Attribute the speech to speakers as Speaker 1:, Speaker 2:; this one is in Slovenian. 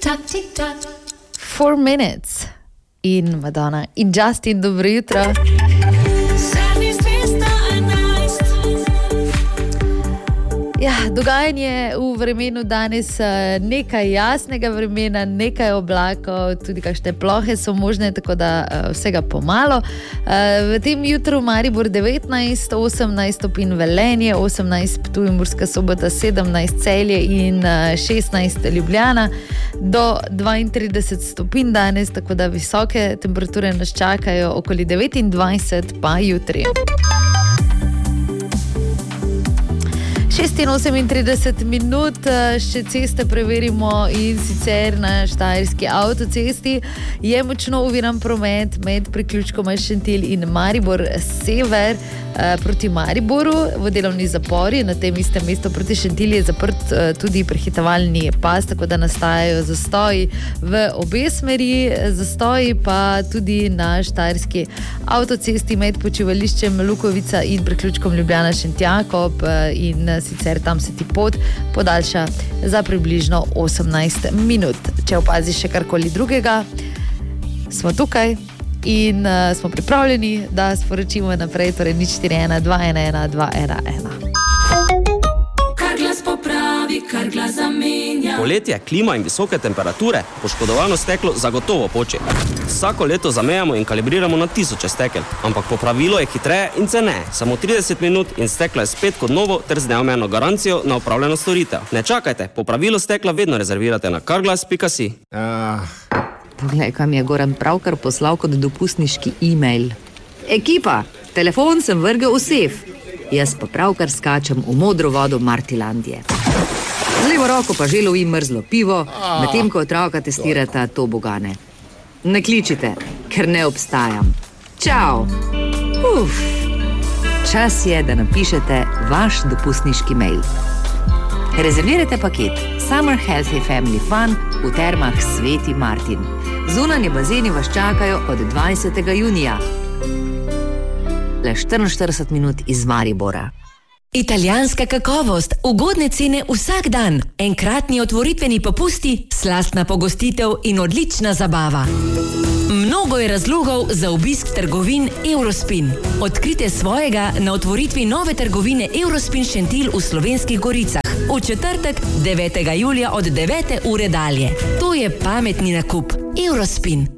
Speaker 1: 4 minutes in Madonna in Justin, dobro jutro. Ja, dogajanje v vremenu danes, nekaj jasnega vremena, nekaj oblakov, tudi kakšne plohe so možne, tako da vsega pomalo. V tem jutru Maribor 19, 18 stopinj Velenje, 18 Ptuj, Murska Sobota, 17 Celje in 16 Ljubljana, do 32 stopinj danes, tako da visoke temperature nas čakajo, okoli 29 pa jutri. 36 minut, še ceste preverimo in sicer na Štajerski avtocesti je močno oviran promet med priključkoma Šentilj in Maribor sever proti Mariboru v delovni zapori. Na tem istem mestu proti Šentilj je zaprt tudi prehitevalni pas, tako da nastajajo zastoji v obe smeri, zastoji pa tudi na Štajerski avtocesti med počivališčem Lukovica in priključkom Ljubljana Šentjakov in sicer tam se ti pot podaljša za približno 18 minut. Če opaziš še karkoli drugega, smo tukaj in smo pripravljeni, da sporočimo naprej, torej 041 211 211.
Speaker 2: Kar glas popravi, kar glas zamenja.
Speaker 3: Poletje, klima in visoke temperature, poškodovano steklo zagotovo poči. Vsako leto zamejamo in kalibriramo na tisoče stekel, ampak popravilo je hitreje in ceneje. Samo 30 minut in steklo je spet kot novo ter z neomejeno garancijo na opravljeno storitev. Ne čakajte, popravilo stekla vedno rezervirate na carglass.si.
Speaker 4: Poglej, kam je Goran pravkar poslal kot dopustniški e-mail. Ekipa, telefon sem vrgel v sef. Jaz pa pravkar skačem v modro vodo Martilandije. Z levo roko pa že lovim mrzlo pivo, medtem ko otroka testirata tobogane. Ne kličite, ker ne obstajam. Čau! Čas je, da napišete vaš dopustniški mail. Rezervirajte paket Summer Healthy Family Fun v termah Sveti Martin. Zunanje bazeni vas čakajo od 20. junija. Le 44 minut iz Maribora.
Speaker 5: Italijanska kakovost, ugodne cene vsak dan, enkratni otvoritveni popusti, slastna pogostitev in odlična zabava. Mnogo je razlogov za obisk trgovin Eurospin. Odkrite svojega na otvoritvi nove trgovine Eurospin Šentilj v Slovenskih Goricah. V četrtek, 9. julija od 9. ure dalje. To je pametni nakup. Eurospin.